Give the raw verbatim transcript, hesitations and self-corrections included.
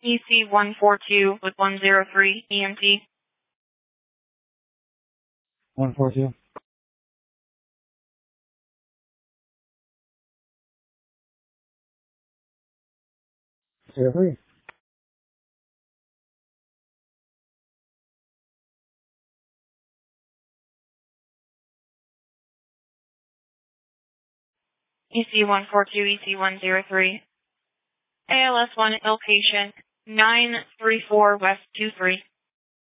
E C one four two with one zero three E M T. one four two. zero three. E C one four two E C one zero three. A L S one ill patient nine three four West two three.